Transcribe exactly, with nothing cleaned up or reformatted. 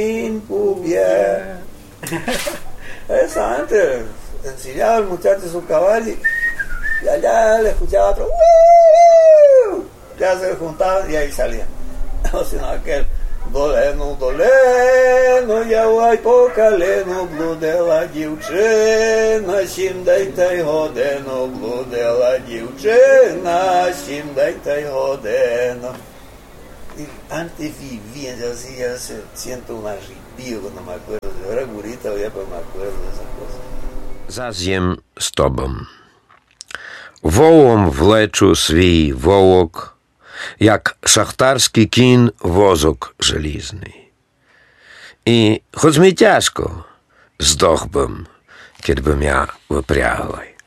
Cumbia. Eso antes enseñaba al muchacho su caballo y allá le escuchaba otro. ¡Woo! Ya se juntaban y ahí salían. O sino aquel doleno, doleno, я ой по колено блудила дівчина, сім дайте годину блудила дівчина, сім дайте годину. Y antes vivía, yo así, ya se, siento un arrepío cuando me acuerdo. Yo era gurita, ya, pero me acuerdo de esas cosas. Заз'єм з тобом. Воłом влечу свій воłок, як шахтарський кінь возок желізний. І хоч мені тяжко, здох бим, кідбим я випряглий.